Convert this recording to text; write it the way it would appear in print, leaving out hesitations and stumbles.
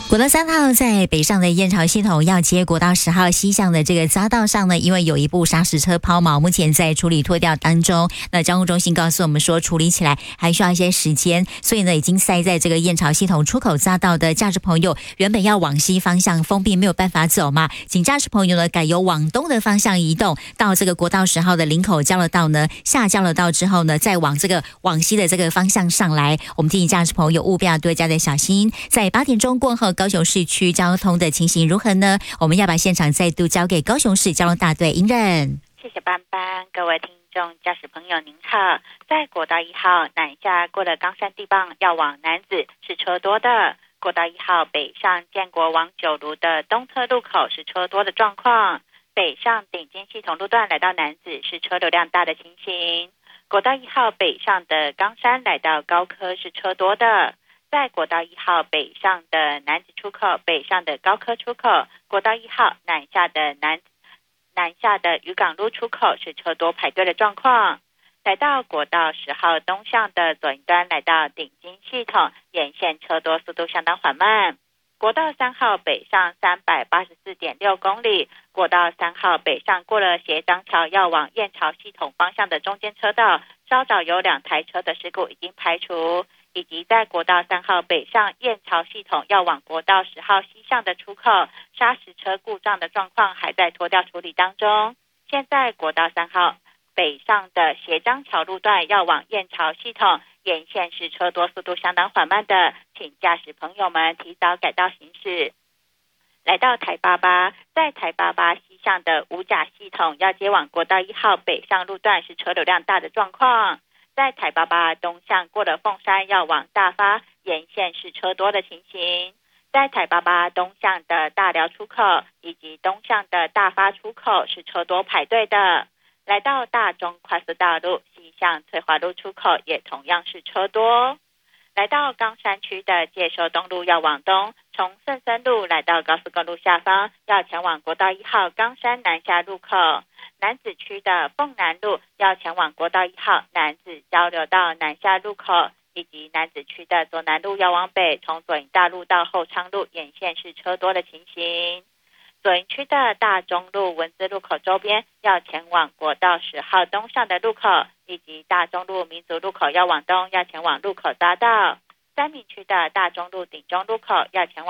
国道3号在北上的燕巢系统要接国道10号西向的这个匝道上呢，因为有一部砂石车抛锚，目前在处理拖吊当中。那交通中心告诉我们说，处理起来还需要一些时间，所以呢，已经塞在这个燕巢系统出口匝道的驾驶朋友，原本要往西方向封闭，没有办法走嘛，请驾驶朋友呢改由往东的方向移动，到这个国道10号的林口交流道呢，下交流道之后呢，再往这个往西的这个方向上来。我们提醒驾驶朋友务必要多加的小心。在8点钟过后，高雄市区交通的情形如何呢？我们要把现场再度交给高雄市交通大队尹任。 谢谢班班，各位听众驾驶朋友您好，在国道1号南下过了冈山地磅要往南子是车多的，国道1号北上建国往九如的东侧路口是车多的状况，北上顶尖系统路段来到南子是车流量大的情形，国道1号北上的冈山来到高科是车多的，在国道1号北上的南子出口、北上的高科出口，国道1号南下的渔港路出口是车多排队的状况。来到国道10号东向的左一端，来到顶金系统，沿线车多，速度相当缓慢。国道3号北上384.6公里，国道3号北上过了斜张桥要往燕巢系统方向的中间车道，稍早有2台车的事故已经排除，以及在国道3号北上燕巢系统要往国道10号西向的出口，砂石车故障的状况还在拖吊处理当中。现在国道3号北上的斜张桥路段要往燕巢系统，沿线是车多，速度相当缓慢的，请驾驶朋友们提早改道行驶。来到台88，在台88西向的五甲系统要接往国道1号北上路段是车流量大的状况，在台88东向过了凤山要往大发，沿线是车多的情形，在台88东向的大寮出口以及东向的大发出口是车多排队的，来到大中快速道路西向翠华路出口也同样是车多，来到冈山区的介寿东路要往东，从圣森路来到高速公路下方要前往国道1号冈山南下路口，楠梓区的凤南路要前往国道1号楠梓交流道南下路口，以及楠梓区的左南路要往北，从左营大路到后昌路沿线是车多的情形。左营区的大中路文字路口周边要前往国道10号东向的路口，以及大中路民族路口要往东，要前往路口匝道。三民区的大中路顶中路口要前往